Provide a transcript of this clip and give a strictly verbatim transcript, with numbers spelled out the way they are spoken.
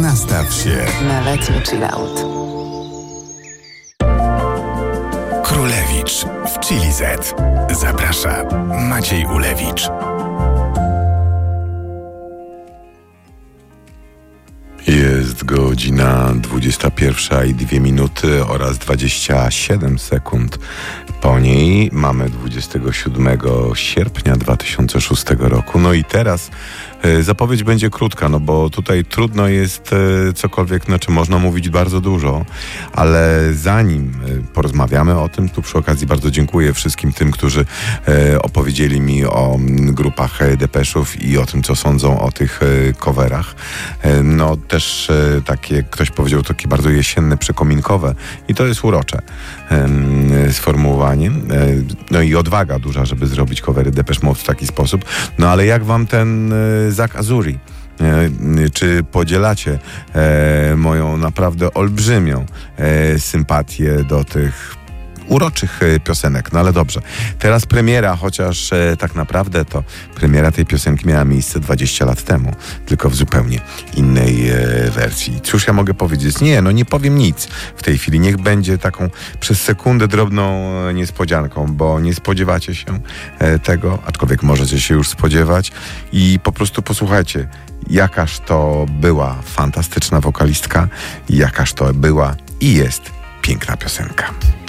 Nastaw się na letni chillout. Królewicz w Chili Z. Zaprasza Maciej Ulewicz. Jest godzina dwudziesta pierwsza i dwie minuty oraz dwadzieścia siedem sekund po niej. Mamy dwudziestego siódmego sierpnia dwa tysiące szóstego roku. No i teraz e, zapowiedź będzie krótka, no bo tutaj trudno jest e, cokolwiek, znaczy można mówić bardzo dużo, ale zanim e, porozmawiamy o tym, tu przy okazji bardzo dziękuję wszystkim tym, którzy e, opowiedzieli mi o m, grupach e, Depeszów i o tym, co sądzą o tych e, coverach. E, no też e, takie, ktoś powiedział, takie bardzo jesienne, przykominkowe i to jest urocze e, sformułowanie. No i odwaga duża, żeby zrobić covery Depeche Mode w taki sposób. No ale jak wam ten e, Zak Azuri? E, czy podzielacie e, moją naprawdę olbrzymią e, sympatię do tych uroczych piosenek? No ale dobrze. Teraz premiera, chociaż e, tak naprawdę to premiera tej piosenki miała miejsce dwadzieścia lat temu, tylko w zupełnie innej e, wersji. Cóż ja mogę powiedzieć? Nie, no nie powiem nic w tej chwili. Niech będzie taką przez sekundę drobną niespodzianką, bo nie spodziewacie się e, tego, aczkolwiek możecie się już spodziewać i po prostu posłuchajcie, jakaż to była fantastyczna wokalistka, jakaż to była i jest piękna piosenka.